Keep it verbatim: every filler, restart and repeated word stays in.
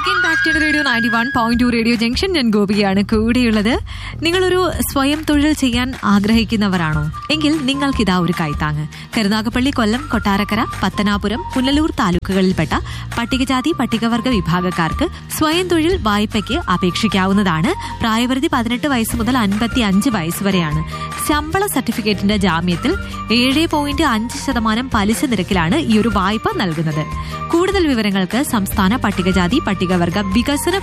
Radio ninety one point two radio junction. ഞാൻ ഗോപികയാണ് കൂടെയുള്ളത്. നിങ്ങളൊരു സ്വയം തൊഴിൽ ചെയ്യാൻ ആഗ്രഹിക്കുന്നവരാണോ എങ്കിൽ നിങ്ങൾക്കിതാ ഒരു കൈത്താങ്ങ്. കരുനാഗപ്പള്ളി, കൊല്ലം, കൊട്ടാരക്കര, പത്തനാപുരം, പുനലൂർ താലൂക്കുകളിൽപ്പെട്ട പട്ടികജാതി പട്ടികവർഗ വിഭാഗക്കാർക്ക് സ്വയം തൊഴിൽ വായ്പയ്ക്ക് അപേക്ഷിക്കാവുന്നതാണ്. പ്രായപരിധി പതിനെട്ട് വയസ്സ് മുതൽ അൻപത്തി അഞ്ച് വയസ്സ് വരെയാണ്. ശമ്പള സർട്ടിഫിക്കറ്റിന്റെ ജാമ്യത്തിൽ ഏഴ് പോയിന്റ് അഞ്ച് ശതമാനം പലിശ നിരക്കിലാണ് ഈ ഒരു വായ്പ നൽകുന്നത്. കൂടുതൽ വിവരങ്ങൾക്ക് സംസ്ഥാന പട്ടികജാതി പട്ടികവർഗ വികസന